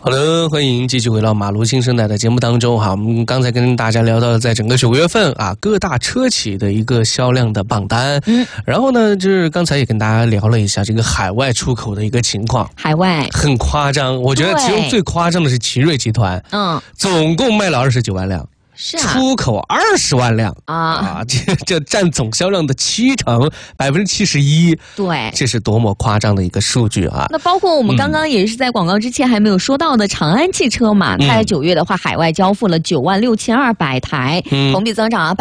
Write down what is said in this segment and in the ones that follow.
好的，欢迎继续回到马路新生代的节目当中哈。我们刚才跟大家聊到，在整个9月份啊，各大车企的一个销量的榜单。然后呢，就是刚才也跟大家聊了一下这个海外出口的一个情况。 海外很夸张，我觉得其中最夸张的是奇瑞集团，总共卖了29万辆。 是啊， 出口20万辆啊，这占总销量的71%， 对， 这是多么夸张的一个数据啊！ 那包括我们刚刚也是在广告之前还没有说到的长安汽车嘛，它在9月的话，海外交付了96200台，同比增长了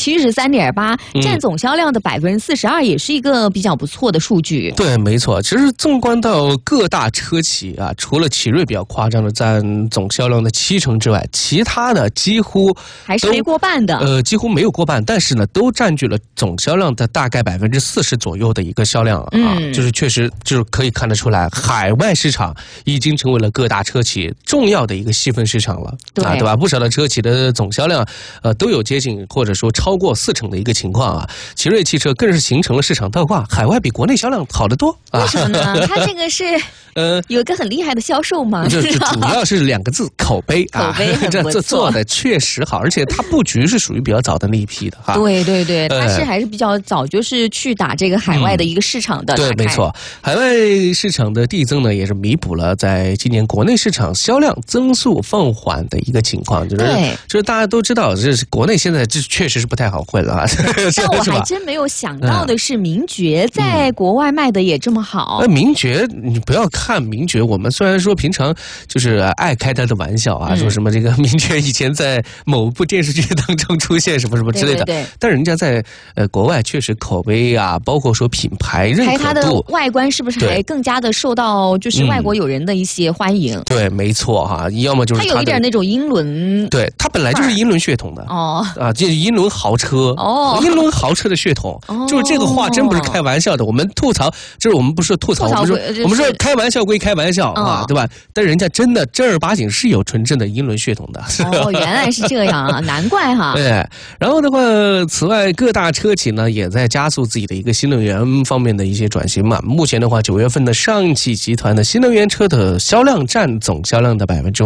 73.8%，占总销量的42%，也是一个比较不错的数据。 对，没错。其实纵观到各大车企啊，除了奇瑞比较夸张的占总销量的70%之外，其他的几乎还是没过半的， 几乎没有过半，但是呢，都占据了总销量的大概40%左右的一个销量啊，就是确实就是可以看得出来，海外市场已经成为了各大车企重要的一个细分市场了，对吧？不少的车企的总销量都有接近或者说超过40%的一个情况啊。奇瑞汽车更是形成了市场倒挂，海外比国内销量好得多啊。 为什么呢？它这个是有一个很厉害的销售嘛， 这主要是2个字，口碑啊， 口碑很不错， 这做的确实好，而且它布局是属于比较早的那一批的哈。 对对对，它是还是比较早，就是去打这个海外的一个市场的。 对，没错，海外市场的递增呢，也是弥补了在今年国内市场销量增速放缓的一个情况。就是大家都知道，这是国内现在这确实是不太好混了啊。 但我还真没有想到的是，名爵在国外卖的也这么好。 名爵，你不要看名爵，我们虽然说平常就是爱开他的玩笑啊，说什么这个名爵以前在某部电视剧当中出现什么什么之类的， 对， 但人家在国外确实口碑啊，包括说品牌认可度， 它的外观是不是还更加的受到就是外国友人的一些欢迎？ 对，没错哈，要么就是它有一点那种英伦， 对，它本来就是英伦血统的这英伦豪车英伦豪车的血统，就是这个话真不是开玩笑的。我们吐槽，就是我们不是吐槽，我们说开玩笑归开玩笑啊，对吧？但人家真的正儿八经是有纯正的英伦血统的。 原来是这样啊，难怪哈。 对，然后的话，此外各大车企呢也在加速自己的一个新能源方面的一些转型嘛。目前的话，9月份的上汽集团的新能源车的销量占总销量的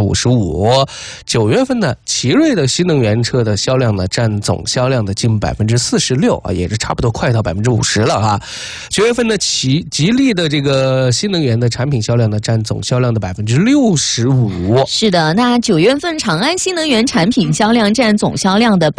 55%，9月份的奇瑞的新能源车的销量呢占总销量的近46%啊，也是差不多快到50%了啊。9月份的吉利的这个新能源的产品销量呢占总销量的65%。 是的，那9月份长安新能源产品销量占总销量的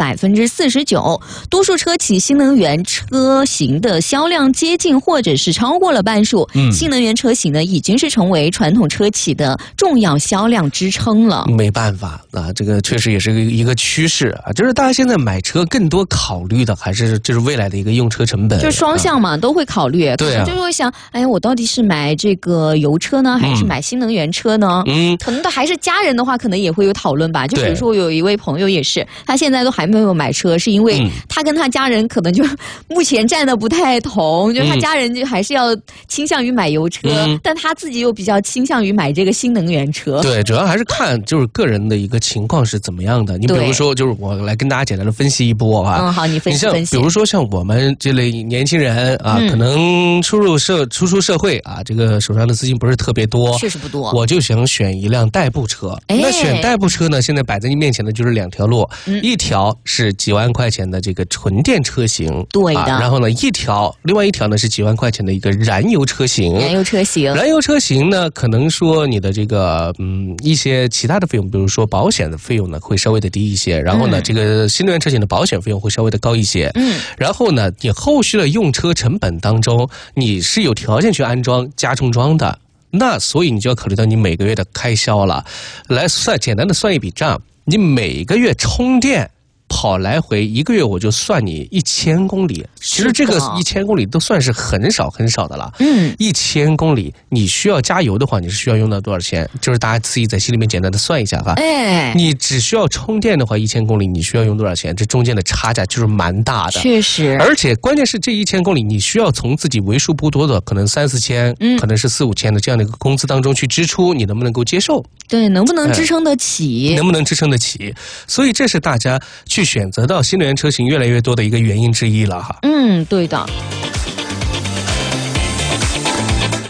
49%，多数车企新能源车型的销量接近或者是超过了半数。新能源车型呢已经是成为传统车企的重要销量支撑了。 没办法啊，这个确实也是一个趋势啊，就是大家现在买车更多考虑的还是就是未来的一个用车成本， 就是双向嘛，都会考虑。 对啊， 就会想，哎呀，我到底是买这个油车呢，还是买新能源车呢？可能还是家人的话，可能也会有讨论吧。就比如说，我有一位朋友也是，他现在都还没有买车，是因为他跟他家人可能就目前站的不太同，就他家人就还是要倾向于买油车，但他自己又比较倾向于买这个新能源车。 对，主要还是看就是个人的一个情况是怎么样的。你比如说，就是我来跟大家简单的分析一波啊。 好，你分析。 比如说像我们这类年轻人啊，可能初出社会啊，这个手上的资金不是特别多， 确实不多， 我就想选一辆代步车。那选代步车呢，现在摆在你面前的就是2条路，一条是几万块钱的这个纯电车型， 对的。 然后呢，另外一条呢是几万块钱的一个燃油车型。燃油车型呢，可能说你的这个一些其他的费用，比如说保险的费用呢会稍微的低一些，然后呢，这个新能源车型的保险费用会稍微的高一些。然后呢，你后续的用车成本当中，你是有条件去安装加充桩的，那所以你就要考虑到你每个月的开销了。来简单的算一笔账，你每个月充电跑来回1个月，我就算你1000公里。其实这个1000公里都算是很少很少的了。1000公里你需要加油的话，你是需要用到多少钱？就是大家自己在心里面简单的算一下哈。你只需要充电的话，1000公里你需要用多少钱？这中间的差价就是蛮大的。 确实， 而且关键是这1000公里，你需要从自己为数不多的可能3-4千，可能是4-5千的这样的一个工资当中去支出，你能不能够接受？ 对，能不能支撑得起？ 能不能支撑得起？所以这是大家去选择到新能源车型越来越多的一个原因之一了哈。 对的。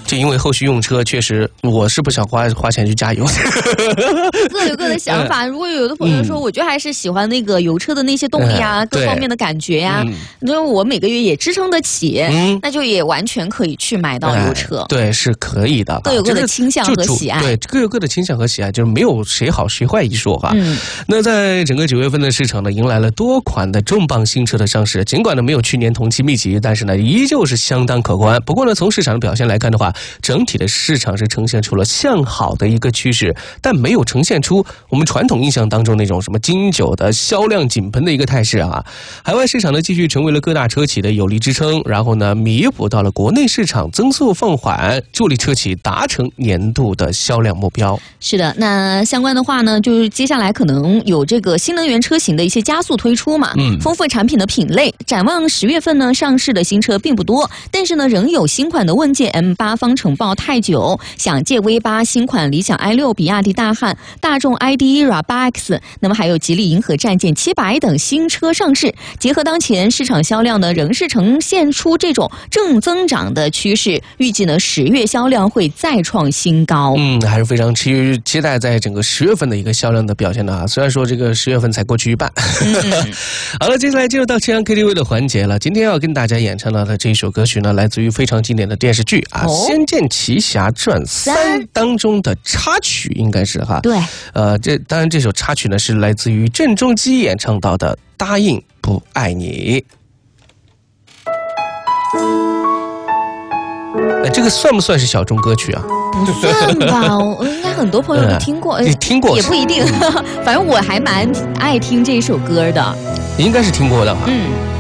就因为后续用车确实，我是不想花钱去加油。 各有各的想法。如果有的朋友说，我觉得还是喜欢那个油车的那些动力啊，各方面的感觉呀，因为我每个月也支撑得起，那就也完全可以去买到油车。 对，是可以的。 各有各的倾向和喜爱。 对，各有各的倾向和喜爱，就是没有谁好谁坏一说哈。那在整个9月份的市场呢，迎来了多款的重磅新车的上市，尽管呢没有去年同期密集，但是呢依旧是相当可观。不过呢，从市场的表现来看的话，整体的市场是呈现出了向好的一个趋势，但没有呈现出我们传统印象当中那种什么金九的销量井喷的一个态势啊。海外市场呢继续成为了各大车企的有力支撑，然后呢弥补到了国内市场增速放缓，助力车企达成年度的销量目标。 是的，那相关的话呢，就是接下来可能有这个新能源车型的一些加速推出嘛，丰富产品的品类。展望10月份呢，上市的新车并不多，但是呢，仍有新款的问界 M8 方程豹泰9、享界 V8、新款理想 i6、比亚迪大汉、大众 ID. RA8X， 那么还有吉利银河战舰700等新车上市。结合当前市场销量呢，仍是呈现出这种正增长的趋势，预计呢10月销量会再创新高。 还是非常期待在整个10月份的一个销量的表现的啊。虽然说这个10月份才过去一半。好了，接下来进入到青阳 KTV 的环节了。今天要跟大家演唱到的这一首歌曲呢，来自于非常经典的电视剧啊，《仙剑奇侠传3》当中的插曲，应该是哈。 对。 当然这首插曲呢是来自于郑中基演唱到的《答应不爱你》。这个算不算是小众歌曲啊？ 不算吧，应该很多朋友都听过。 你听过？ 也不一定，反正我还蛮爱听这首歌的。 应该是听过的哈。